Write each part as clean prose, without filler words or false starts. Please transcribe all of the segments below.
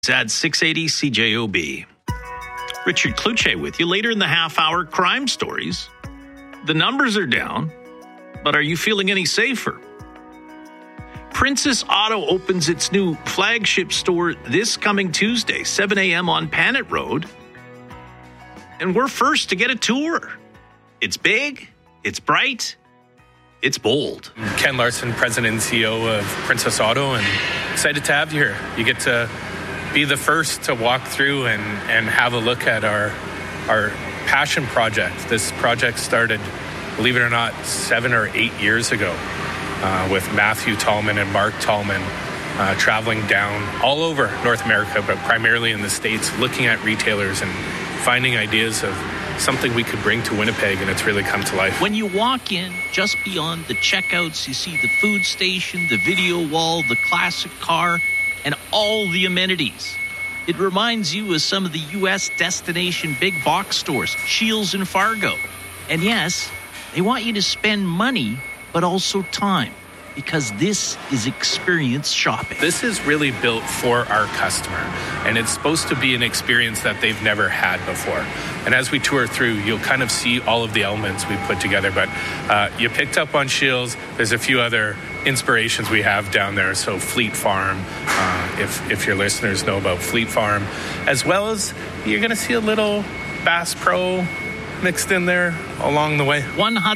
At 680 CJOB. Richard Kluche with you. Later in the half hour, crime stories. The numbers are down, but are you feeling any safer? Princess Auto opens its new flagship store this coming Tuesday, 7 a.m. on Panet Road. And we're first to get a tour. It's big, it's bright, it's bold. Ken Larson, President and CEO of Princess Auto, and excited to have you here. You get to be the first to walk through and have a look at our passion project. This project started, believe it or not, 7 or 8 years ago with Matthew Tallman and Mark Tallman traveling down all over North America, but primarily in the States, looking at retailers and finding ideas of something we could bring to Winnipeg, and it's really come to life. When you walk in, just beyond the checkouts, you see the food station, the video wall, the classic car, and all the amenities. It reminds you of some of the U.S. destination big box stores, Shields and Fargo. And yes, they want you to spend money, but also time, because this is experience shopping. This is really built for our customer, and it's supposed to be an experience that they've never had before. And as we tour through, you'll kind of see all of the elements we put together. But you picked up on Shields. There's a few other inspirations we have down there. So Fleet Farm, if your listeners know about Fleet Farm, as well as you're going to see a little Bass Pro mixed in there along the way.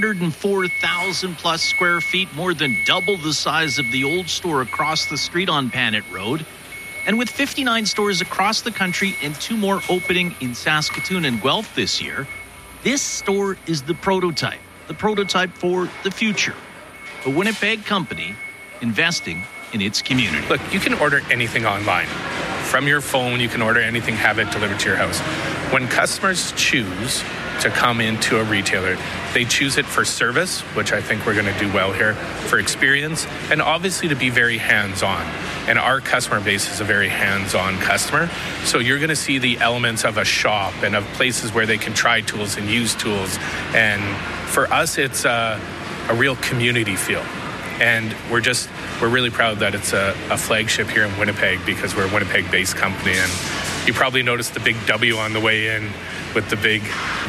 104,000 plus square feet, more than double the size of the old store across the street on Panet Road. And with 59 stores across the country and 2 more opening in Saskatoon and Guelph this year, this store is the prototype for the future. A Winnipeg company investing in its community. Look, you can order anything online. From your phone, you can order anything, have it delivered to your house. When customers choose to come into a retailer, they choose it for service, which I think we're going to do well here, for experience, and obviously to be very hands-on. And our customer base is a very hands-on customer. So you're going to see the elements of a shop and of places where they can try tools and use tools. And for us, it's a real community feel. And we're really proud that it's a flagship here in Winnipeg, because we're a Winnipeg-based company. And you probably noticed the big W on the way in with the big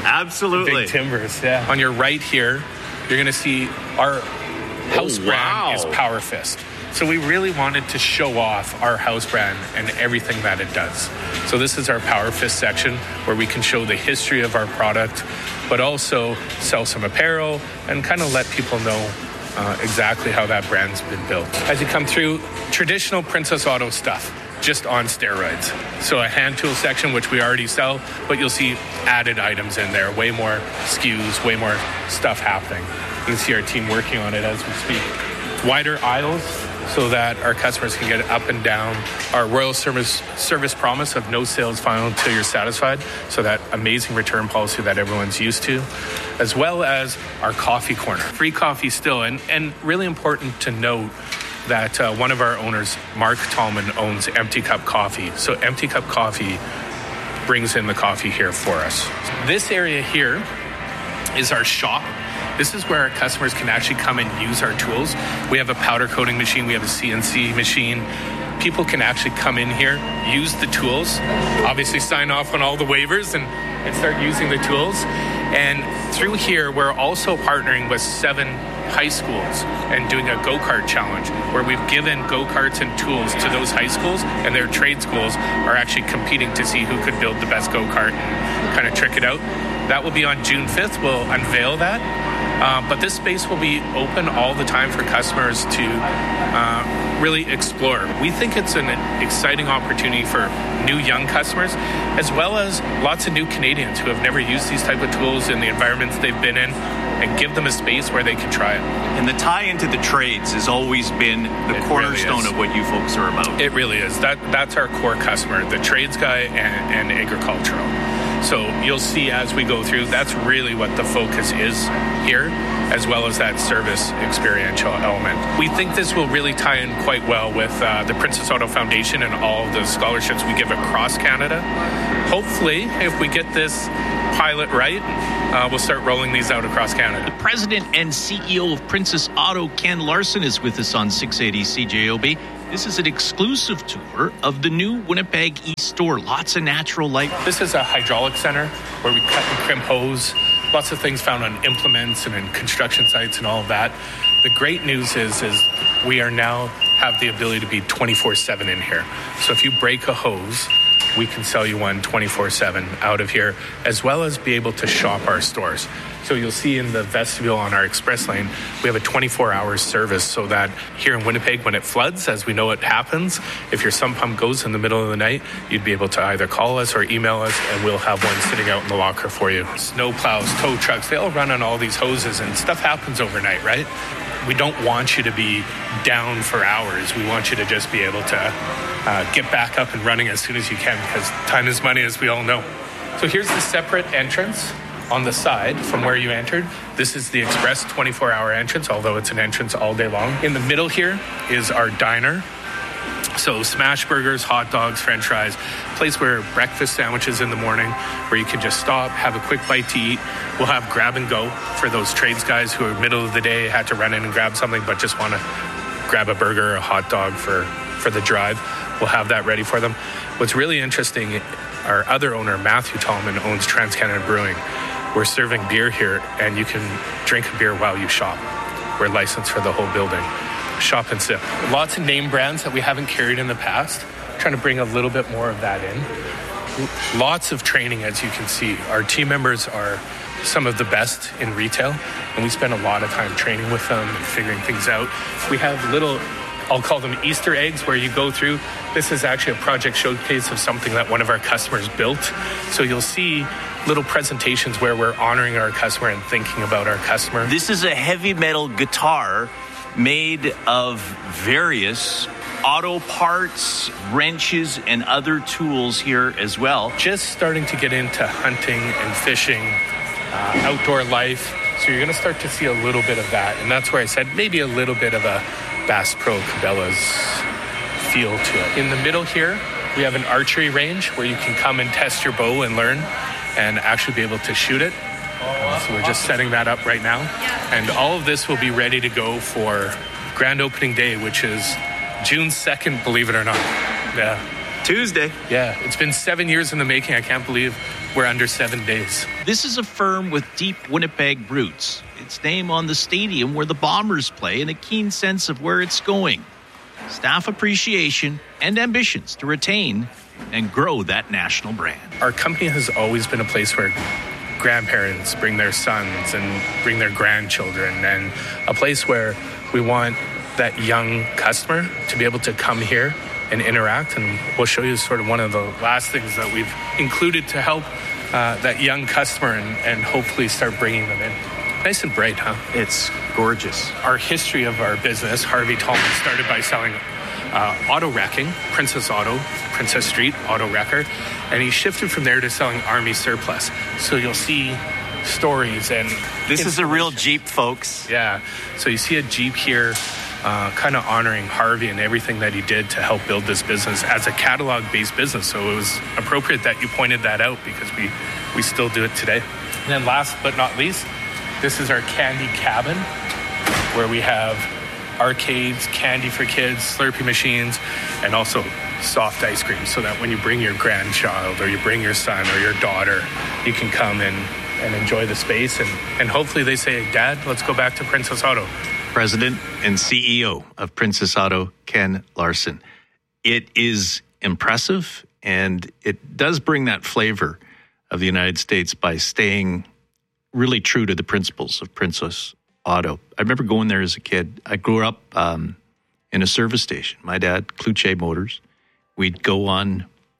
timbers. Yeah. On your right here, you're going to see our house brand is Power Fist. So we really wanted to show off our house brand and everything that it does. So this is our Power Fist section, where we can show the history of our product, but also sell some apparel and kind of let people know exactly how that brand's been built. As you come through, traditional Princess Auto stuff, just on steroids. So a hand tool section, which we already sell, but you'll see added items in there, way more SKUs, way more stuff happening. You can see our team working on it as we speak. Wider aisles so that our customers can get up and down. Our Royal Service promise of no sales final until you're satisfied, so that amazing return policy that everyone's used to, as well as our coffee corner. Free coffee still, and really important to note that one of our owners, Mark Tallman, owns Empty Cup Coffee. So Empty Cup Coffee brings in the coffee here for us. This area here is our shop. This is where our customers can actually come and use our tools. We have a powder coating machine. We have a CNC machine. People can actually come in here, use the tools, obviously sign off on all the waivers and start using the tools. And through here, we're also partnering with 7 high schools and doing a go-kart challenge, where we've given go-karts and tools to those high schools, and their trade schools are actually competing to see who could build the best go-kart and kind of trick it out. That will be on June 5th. We'll unveil that. But this space will be open all the time for customers to really explore. We think it's an exciting opportunity for new young customers, as well as lots of new Canadians who have never used these type of tools in the environments they've been in, and give them a space where they can try it. And the tie into the trades has always been the cornerstone really of what you folks are about. It really is. That's our core customer, the trades guy and agricultural. So you'll see as we go through, that's really what the focus is here, as well as that service experiential element. We think this will really tie in quite well with the Princess Auto Foundation and all the scholarships we give across Canada. Hopefully, if we get this pilot right, we'll start rolling these out across Canada. The president and CEO of Princess Auto, Ken Larson, is with us on 680 CJOB. This is an exclusive tour of the new Winnipeg East store. Lots of natural light. This is a hydraulic center where we cut and crimp hose. Lots of things found on implements and in construction sites and all of that. The great news is we are now have the ability to be 24/7 in here. So if you break a hose, we can sell you one 24/7 out of here, as well as be able to shop our stores. So you'll see in the vestibule on our express lane, we have a 24-hour service so that here in Winnipeg, when it floods, as we know it happens, if your sump pump goes in the middle of the night, you'd be able to either call us or email us, and we'll have one sitting out in the locker for you. Snow plows, tow trucks, they all run on all these hoses, and stuff happens overnight, right? We don't want you to be down for hours. We want you to just be able to get back up and running as soon as you can, because time is money, as we all know. So here's the separate entrance on the side from where you entered. This is the express 24-hour entrance, although it's an entrance all day long. In the middle here is our diner. So smash burgers, hot dogs, french fries, place where breakfast sandwiches in the morning, where you can just stop, have a quick bite to eat. We'll have grab and go for those trades guys who are middle of the day, had to run in and grab something, but just want to grab a burger or a hot dog for the drive. We'll have that ready for them. What's really interesting, our other owner, Matthew Tallman, owns TransCanada Brewing. We're serving beer here, and you can drink a beer while you shop. We're licensed for the whole building. Shop and sip. Lots of name brands that we haven't carried in the past. Trying to bring a little bit more of that in. Lots of training, as you can see. Our team members are some of the best in retail, and we spend a lot of time training with them and figuring things out. We have little, I'll call them Easter eggs, where you go through. This is actually a project showcase of something that one of our customers built. So you'll see little presentations where we're honoring our customer and thinking about our customer. This is a heavy metal guitar made of various auto parts, wrenches, and other tools here as well. Just starting to get into hunting and fishing, outdoor life. So you're going to start to see a little bit of that. And that's where I said maybe a little bit of a Bass Pro Cabela's feel to it. In the middle here, we have an archery range where you can come and test your bow and learn and actually be able to shoot it. So we're just setting that up right now. And all of this will be ready to go for grand opening day, which is June 2nd, believe it or not. Yeah. Tuesday. Yeah, it's been 7 years in the making. I can't believe we're under 7 days. This is a firm with deep Winnipeg roots. Its name on the stadium where the Bombers play, and a keen sense of where it's going. Staff appreciation and ambitions to retain and grow that national brand. Our company has always been a place where grandparents bring their sons and bring their grandchildren, and a place where we want that young customer to be able to come here and interact. And we'll show you sort of one of the last things that we've included to help that young customer and hopefully start bringing them in. Nice and bright, huh? It's gorgeous. Our history of our business, Harvey Tallman started by selling auto wrecking, Princess Auto, Princess Street Auto Wrecker, and he shifted from there to selling Army surplus. So you'll see stories and this is a real Jeep, folks. Yeah. So you see a Jeep here, kind of honoring Harvey and everything that he did to help build this business as a catalog-based business. So it was appropriate that you pointed that out, because we still do it today. And then last but not least, this is our candy cabin, where we have arcades, candy for kids, Slurpee machines, and also soft ice cream, so that when you bring your grandchild or you bring your son or your daughter, you can come and enjoy the space. And hopefully they say, Dad, let's go back to Princess Auto. President and CEO of Princess Auto, Ken Larson. It is impressive, and it does bring that flavor of the United States by staying really true to the principles of Princess Auto. I remember going there as a kid. I grew up in a service station. My dad, Cloutier Motors. We'd go on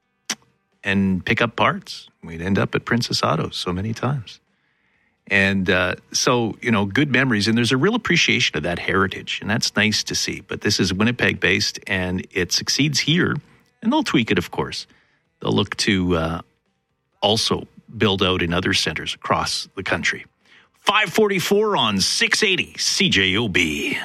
and pick up parts. We'd end up at Princess Auto so many times. And so, you know, good memories. And there's a real appreciation of that heritage. And that's nice to see. But this is Winnipeg-based, and it succeeds here. And they'll tweak it, of course. They'll look to also build out in other centers across the country. 544 on 680 CJOB.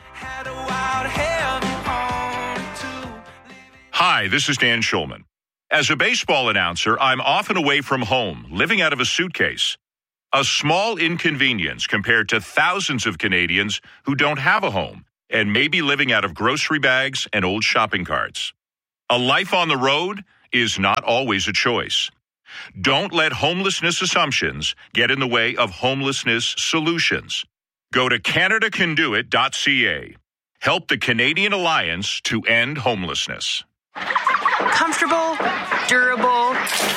Hi, this is Dan Schulman. As a baseball announcer, I'm often away from home, living out of a suitcase. A small inconvenience compared to thousands of Canadians who don't have a home. and maybe living out of grocery bags and old shopping carts. A life on the road is not always a choice. Don't let homelessness assumptions get in the way of homelessness solutions. Go to CanadaCanDoIt.ca. Help the Canadian Alliance to end homelessness. Comfortable, durable,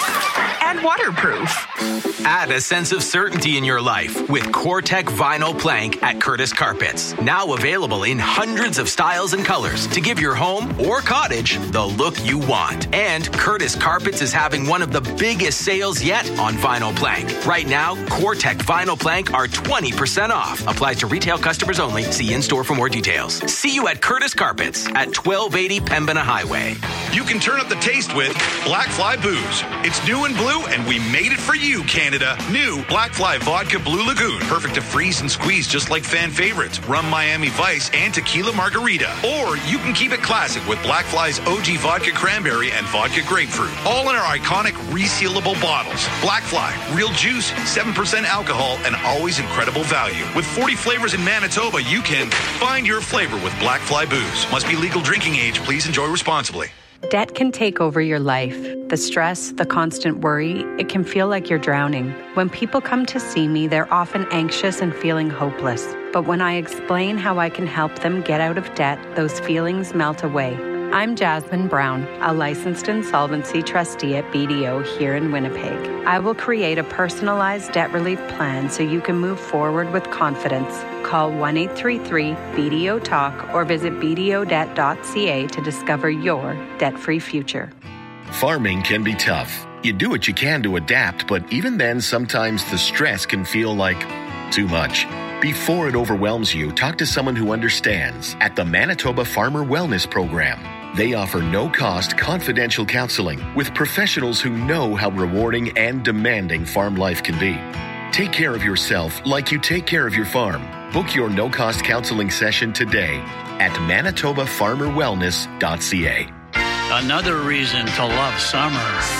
and waterproof. Add a sense of certainty in your life with CORTEC Vinyl Plank at Curtis Carpets. Now available in hundreds of styles and colors to give your home or cottage the look you want. And Curtis Carpets is having one of the biggest sales yet on vinyl plank. Right now, CORTEC Vinyl Plank are 20% off. Applies to retail customers only. See in-store for more details. See you at Curtis Carpets at 1280 Pembina Highway. You can turn up the taste with Black Fly Booze. It's new and blue, and we made it for you, Canada. New Black Fly Vodka Blue Lagoon. Perfect to freeze and squeeze just like fan favorites, Rum Miami Vice, and Tequila Margarita. Or you can keep it classic with Black Fly's OG Vodka Cranberry and Vodka Grapefruit. All in our iconic resealable bottles. Black Fly, real juice, 7% alcohol, and always incredible value. With 40 flavors in Manitoba, you can find your flavor with Black Fly Booze. Must be legal drinking age. Please enjoy responsibly. Debt can take over your life. The stress, the constant worry, it can feel like you're drowning. When people come to see me, they're often anxious and feeling hopeless. But when I explain how I can help them get out of debt, those feelings melt away. I'm Jasmine Brown, a licensed insolvency trustee at BDO here in Winnipeg. I will create a personalized debt relief plan so you can move forward with confidence. Call 1-833-BDO-TALK or visit bdodebt.ca to discover your debt-free future. Farming can be tough. You do what you can to adapt, but even then, sometimes the stress can feel like too much. Before it overwhelms you, talk to someone who understands at the Manitoba Farmer Wellness Program. They offer no-cost, confidential counseling with professionals who know how rewarding and demanding farm life can be. Take care of yourself like you take care of your farm. Book your no-cost counseling session today at manitobafarmerwellness.ca. Another reason to love summer.